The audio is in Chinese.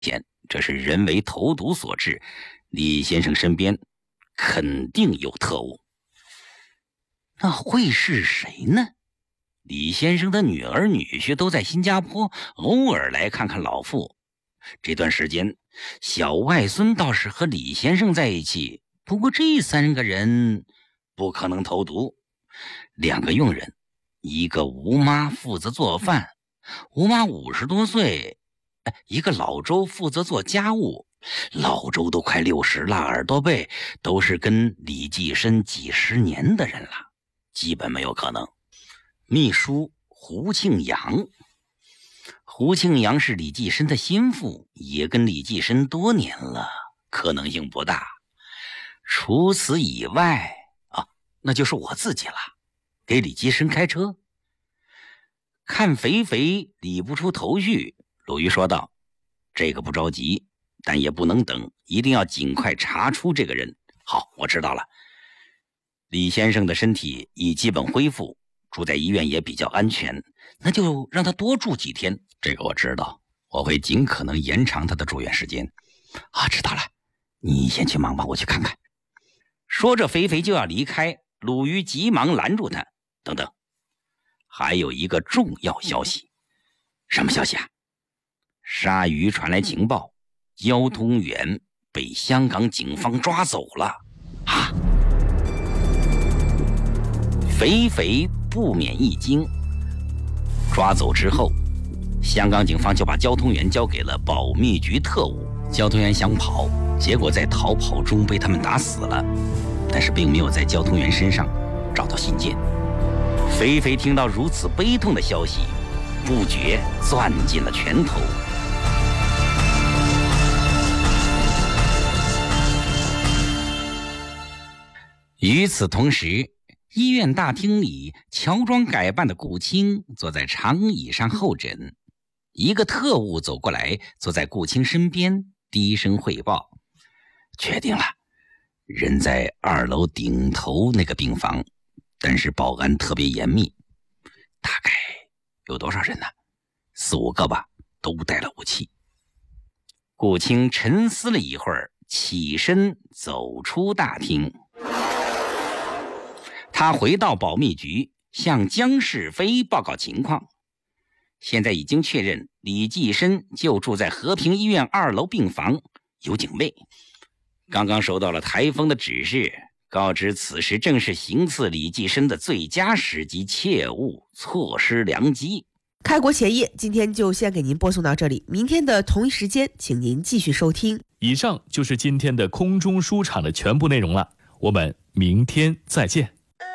显这是人为投毒所致，李先生身边肯定有特务。那会是谁呢？李先生的女儿女婿都在新加坡，偶尔来看看老父。这段时间小外孙倒是和李先生在一起，不过这3个人不可能投毒。2个佣人，一个吴妈负责做饭，吴妈50多岁，一个老周负责做家务。老周都快60了，耳朵背都是跟李济深几十年的人了，基本没有可能。秘书胡庆阳，胡庆阳是李济深的心腹，也跟李济深多年了，可能性不大。除此以外那就是我自己了，给李济深开车。看肥肥理不出头绪，鲁豫说道：“这个不着急，但也不能等，一定要尽快查出这个人。”好，我知道了。李先生的身体已基本恢复，住在医院也比较安全，那就让他多住几天。这个我知道，我会尽可能延长他的住院时间。知道了，你先去忙吧，我去看看。说着肥肥就要离开，鲁豫急忙拦住他：“等等，还有一个重要消息。”什么消息啊？鲨鱼传来情报，交通员被香港警方抓走了。肥肥不免一惊。抓走之后，香港警方就把交通员交给了保密局特务。交通员想跑，结果在逃跑中被他们打死了，但是并没有在交通员身上找到信件。肥肥听到如此悲痛的消息，不觉攥紧了拳头。与此同时，医院大厅里乔装改扮的顾青坐在长椅上候诊。一个特务走过来，坐在顾青身边，低声汇报：“确定了，人在2楼顶头那个病房，但是保安特别严密。大概有多少人呢？4、5个吧，都带了武器。”顾青沉思了一会儿，起身走出大厅。他回到保密局，向江世飞报告情况。现在已经确认李济深就住在和平医院2楼病房，有警卫。刚刚收到了台风的指示，告知此时正是行刺李济深的最佳时机，切勿错失良机。 开国前夜今天就先给您播送到这里，明天的同一时间请您继续收听。 以上就是今天的空中书场的全部内容了，我们明天再见。